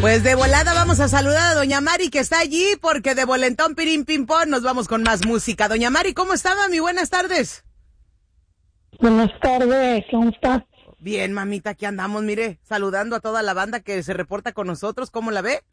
Pues de volada vamos a saludar a doña Mari, que está allí, porque de volentón pirín pim pom nos vamos con más música. Doña Mari, ¿cómo está, mami? Buenas tardes. Buenas tardes, ¿cómo estás? Bien, mamita, aquí andamos, mire, saludando a toda la banda que se reporta con nosotros. ¿Cómo la ve?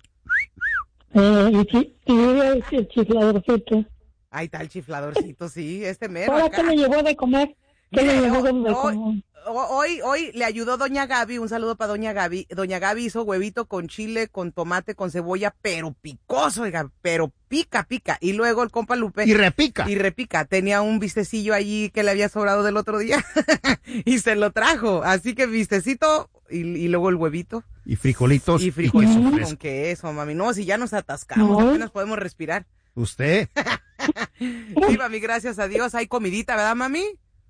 El chifladorcito. Ahí está el chifladorcito, sí, este mero ¿Ahora acá. qué le llevó de comer? ¿Qué le llevó de comer? Hoy le ayudó doña Gaby, un saludo para doña Gaby. Doña Gaby hizo huevito con chile, con tomate, con cebolla, pero picoso, oiga, pero pica. Y luego el compa Lupe. Y repica. Tenía un bistecillo allí que le había sobrado del otro día y se lo trajo. Así que bistecito y luego el huevito. Y frijolitos. Y frijolitos con queso, mami. No, si ya nos atascamos, apenas podemos respirar. ¿Usted? Sí, mami, gracias a Dios. Hay comidita, ¿verdad, mami?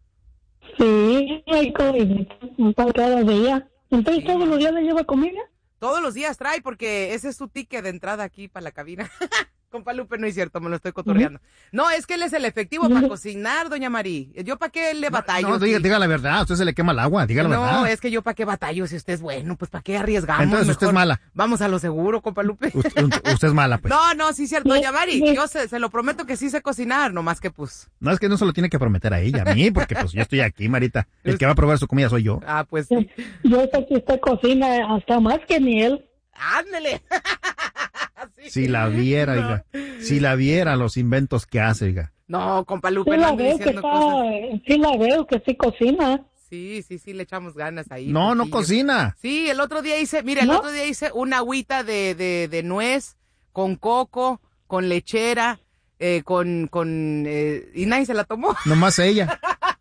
Sí, hay comida, cada día. Entonces, Sí. ¿todos los días le lleva comida? Todos los días trae, porque ese es su ticket de entrada aquí para la cabina. Compa Lupe, no es cierto, me lo estoy cotorreando. No, es que él es el efectivo para cocinar, doña Mari. ¿Yo para qué le batallo? No, diga la verdad, a usted se le quema el agua, diga la verdad. No, es que yo para qué batallo si usted es bueno, pues para qué arriesgamos. Entonces usted es mala. Vamos a lo seguro, compa Lupe. Usted es mala, pues. No, sí es cierto, doña Mari, yo se lo prometo que sí sé cocinar, nomás que pues. No, es que no se lo tiene que prometer a ella, a mí, porque pues yo estoy aquí, Marita. El que va a probar su comida soy yo. Ah, pues sí. Yo sé que usted cocina hasta más que ni él. ¡Ándele! Sí. Si la viera, oiga. Si la viera los inventos que hace, oiga. No, compa Lupe, Sí no la ande veo que diciendo cosas. sí la veo que sí cocina. Sí, le echamos ganas ahí. No, no poquillo. cocina. Sí, el otro día hice una agüita de nuez con coco, con lechera, y nadie se la tomó. Nomás ella.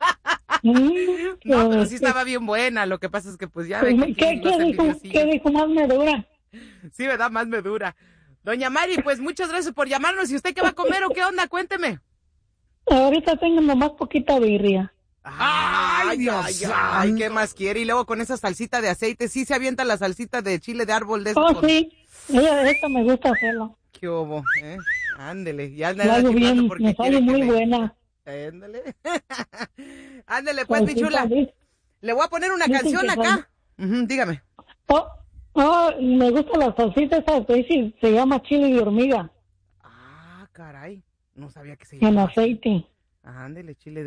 No, pero sí estaba bien buena, lo que pasa es que pues ya ve que aquí ¿Qué los envidiosillos. dijo más me dura? Sí, ¿verdad? Más me dura. Doña Mari, pues muchas gracias por llamarnos. ¿Y usted qué va a comer o qué onda? Cuénteme. Ahorita tengo nomás poquita birria. Ay, Dios Ay, ¿qué más quiere? Y luego con esa salsita de aceite, sí se avienta la salsita de chile de árbol de Oh, sí, esta me gusta hacerlo. ¿Qué hubo? Ándele, ya Lo hago bien, me sale muy buena. Ándele. Ándele, pues, mi chula. Le voy a poner una canción acá. Dígame. Me gusta la salsita esa, se llama chile de hormiga. Ah, caray. No sabía que se En llamaba. aceite. Ándele, chile de